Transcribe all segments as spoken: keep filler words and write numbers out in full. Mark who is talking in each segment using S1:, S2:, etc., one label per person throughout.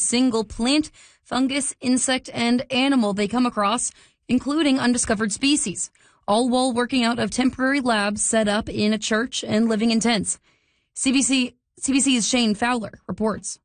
S1: single plant, fungus, insect, and animal they come across, including undiscovered species, all while working out of temporary labs set up in a church and living in tents. C B C, C B C's Shane Fowler reports.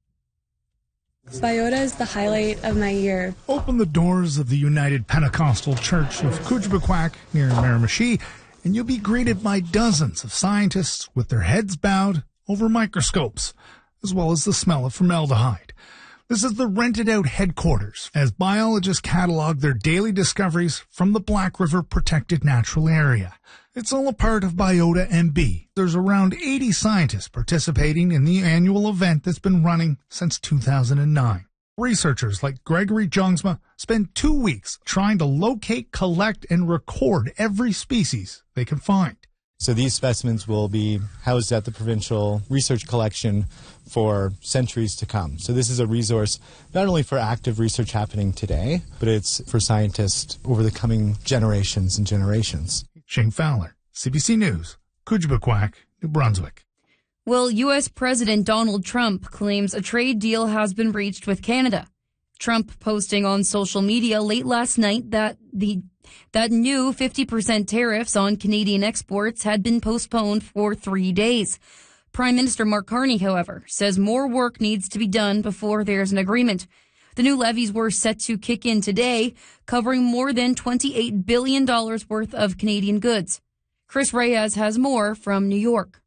S2: Biota is the highlight of my year.
S3: Open the doors of the United Pentecostal Church of Kujbequack near Miramichi, and you'll be greeted by dozens of scientists with their heads bowed over microscopes, as well as the smell of formaldehyde. This is the rented-out headquarters as biologists catalog their daily discoveries from the Black River Protected Natural Area. It's all a part of Biota M B. There's around eighty scientists participating in the annual event that's been running since two thousand nine. Researchers like Gregory Jongsma spend two weeks trying to locate, collect, and record every species they can find.
S4: So these specimens will be housed at the provincial research collection for centuries to come. So this is a resource not only for active research happening today, but it's for scientists over the coming generations and generations.
S3: Shane Fowler, C B C News, Kujbequack, New Brunswick.
S1: Well, U S President Donald Trump claims a trade deal has been reached with Canada. Trump posting on social media late last night that the that new fifty percent tariffs on Canadian exports had been postponed for three days. Prime Minister Mark Carney, however, says more work needs to be done before there's an agreement. The new levies were set to kick in today, covering more than twenty-eight billion dollars worth of Canadian goods. Chris Reyes has more from New York.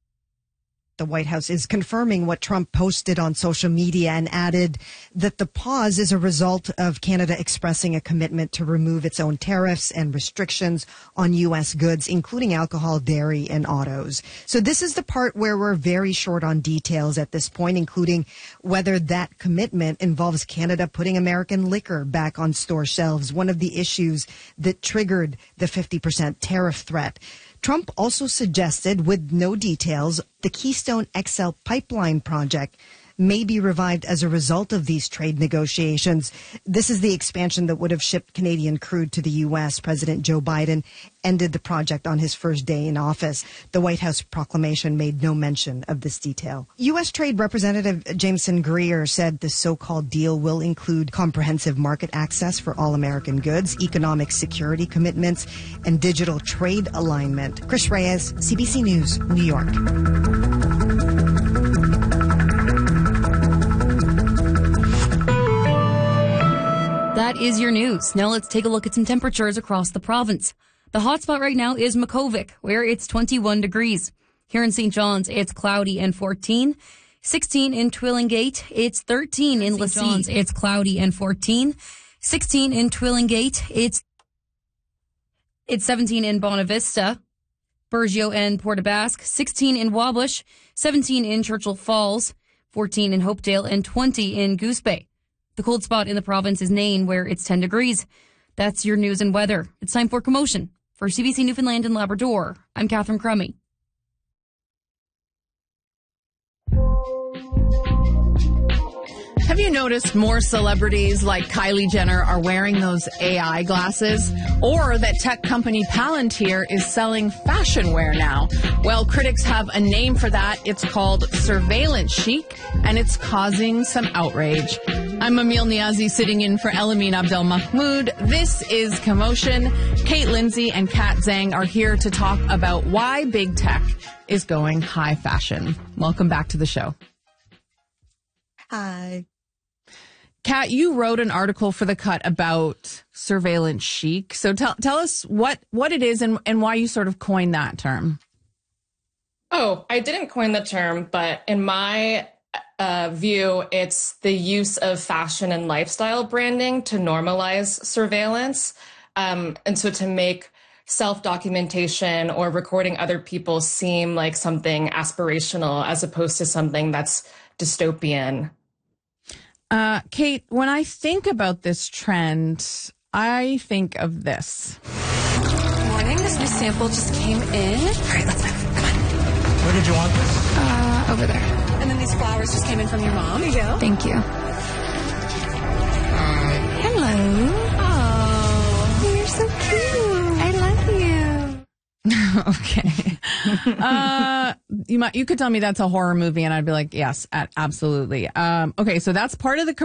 S5: The White House is confirming what Trump posted on social media and added that the pause is a result of Canada expressing a commitment to remove its own tariffs and restrictions on U S goods, including alcohol, dairy, and autos. So this is the part where we're very short on details at this point, including whether that commitment involves Canada putting American liquor back on store shelves, one of the issues that triggered the fifty percent tariff threat. Trump also suggested, with no details, the Keystone X L pipeline project may be revived as a result of these trade negotiations. This is the expansion that would have shipped Canadian crude to the U S. President Joe Biden ended the project on his first day in office. The White House proclamation made no mention of this detail. U S. Trade Representative Jameson Greer said the so-called deal will include comprehensive market access for all American goods, economic security commitments, and digital trade alignment. Chris Reyes, C B C News, New York.
S1: That is your news. Now let's take a look at some temperatures across the province. The hotspot right now is Makkovik, where it's twenty-one degrees. Here in Saint John's, it's cloudy and fourteen. sixteen in Twillingate. It's thirteen in Lassie. It's cloudy and fourteen. sixteen in Twillingate. It's it's seventeen in Bonavista, Burgeo and Port aux Basques. sixteen in Wabush. seventeen in Churchill Falls. fourteen in Hopedale and twenty in Goose Bay. The cold spot in the province is Nain, where it's ten degrees. That's your news and weather. It's time for Commotion. For C B C Newfoundland and Labrador, I'm Catherine Crummy.
S6: Have you noticed more celebrities like Kylie Jenner are wearing those A I glasses? Or that tech company Palantir is selling fashion wear now? Well, critics have a name for that. It's called surveillance chic, and it's causing some outrage. I'm Emil Niazi, sitting in for Elamine Abdel Mahmoud. This is Commotion. Kate Lindsay and Kat Zhang are here to talk about why big tech is going high fashion. Welcome back to the show.
S5: Hi.
S6: Kat, you wrote an article for The Cut about surveillance chic. So tell tell us what, what it is and, and why you sort of coined that term.
S7: Oh, I didn't coin the term, but in my uh, view, it's the use of fashion and lifestyle branding to normalize surveillance. Um, and so to make self-documentation or recording other people seem like something aspirational as opposed to something that's dystopian.
S6: Uh, Kate, when I think about this trend, I think of this.
S2: Good morning. This new sample just came in. All right, let's move. Come on.
S8: Where did you want this?
S2: Uh, over there. And then these flowers just came in from your mom. Here you go. Thank you. Hello. Oh, you're so cute. I love you.
S6: Okay. uh, you might, you could tell me that's a horror movie and I'd be like, yes, absolutely. Um, okay. So that's part of the